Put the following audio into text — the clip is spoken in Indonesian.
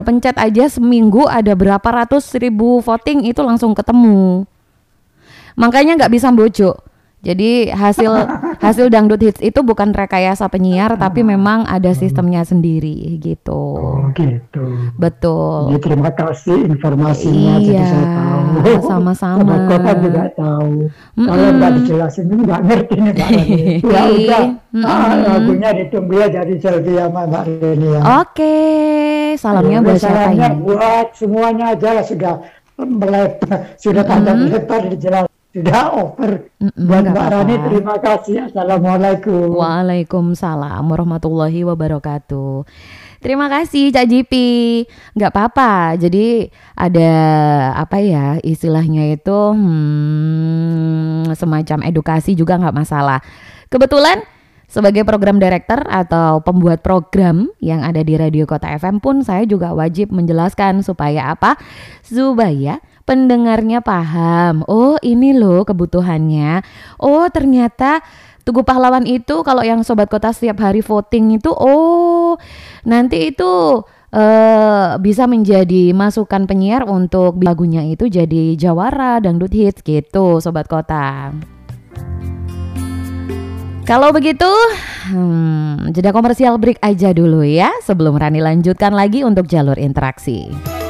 pencet aja seminggu ada berapa ratus ribu voting itu langsung ketemu. Makanya nggak bisa bojo. Jadi hasil dangdut hits itu bukan rekayasa penyiar tapi memang ada sistemnya sendiri gitu. Oh gitu. Betul. Jadi terima kasih informasinya, jadi saya tahu. Sama-sama. Sobat Kota juga tahu. Kalau nggak dijelasin ini nggak ngerti nih Mbak Reni. Ya udah, lagunya ditunggu ya dari Selvi sama Mbak Reni ya. Oke, salamnya buat siapa Salamnya ini? buat semuanya aja lah, sudah panjang lebar dijelaskan. Sudah over. Buat nggak Mbak apa-apa. Rani terima kasih. Assalamualaikum. Waalaikumsalam warahmatullahi wabarakatuh. Terima kasih Cak Jipi. Nggak apa-apa. Jadi ada apa ya istilahnya itu semacam edukasi juga nggak masalah. Kebetulan sebagai program director atau pembuat program yang ada di Radio Kota FM pun saya juga wajib menjelaskan supaya apa? Supaya pendengarnya paham. Oh ini loh kebutuhannya. Oh ternyata Tugu Pahlawan itu kalau yang Sobat Kota setiap hari voting itu nanti itu bisa menjadi masukan penyiar untuk lagunya itu jadi jawara dangdut hits gitu Sobat Kota. Kalau begitu, jeda komersial break aja dulu ya sebelum Rani lanjutkan lagi untuk jalur interaksi.